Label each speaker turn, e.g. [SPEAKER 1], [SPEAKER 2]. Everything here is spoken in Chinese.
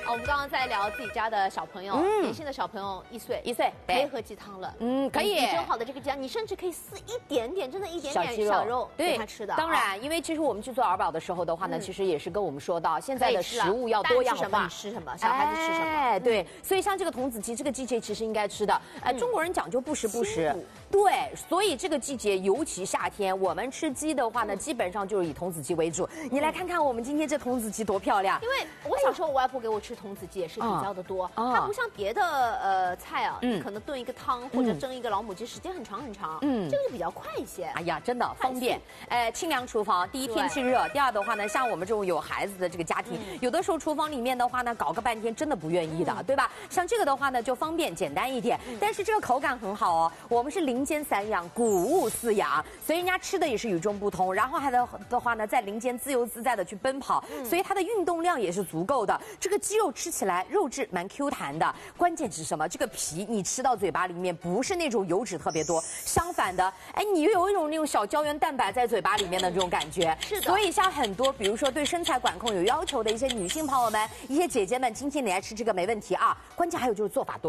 [SPEAKER 1] 我们刚刚在聊自己家的小朋友，年轻的小朋友1岁，可以喝鸡汤了。
[SPEAKER 2] 可以。
[SPEAKER 1] 蒸好的这个鸡汤，你甚至可以撕一点点，真的一点点小肉给他吃的。
[SPEAKER 2] 当然，因为其实我们去做儿保的时候的话呢，其实也是跟我们说到，现在的食物要多样化，
[SPEAKER 1] 你吃什么，小孩子吃什么。
[SPEAKER 2] 对，所以像这个童子鸡，这个季节其实应该吃的。中国人讲究不时不食，对，所以这个季节尤其夏天，我们吃鸡的话呢，基本上就是以童子鸡为主。你来看看我们今天这童子鸡多漂亮！
[SPEAKER 1] 因为我小时候我外婆给我吃童子鸡也是比较的多，它不像别的菜啊，你可能炖一个汤或者蒸一个老母鸡时间很长很长，这个就比较快一些。
[SPEAKER 2] 哎呀，真的方便。清凉厨房，第一天气热，第二的话呢，像我们这种有孩子的这个家庭，有的时候厨房里面的话呢，搞个半天真的不愿意的，对吧？像这个的话呢，就方便简单一点，但是这个口感很好哦。我们是林间散养，谷物饲养，所以人家吃的也是与众不同。然后还的话呢，在林间自由自在的去奔跑，所以它的运动量也是足够的。这个鸡肉吃起来肉质蛮 Q 弹的，关键是什么？这个皮你吃到嘴巴里面不是那种油脂特别多，相反的，你又有一种那种小胶原蛋白在嘴巴里面的这种感觉。
[SPEAKER 1] 是的。
[SPEAKER 2] 所以像很多比如说对身材管控有要求的一些女性朋友们、一些姐姐们，今天你来吃这个没问题啊。关键还有就是做法多。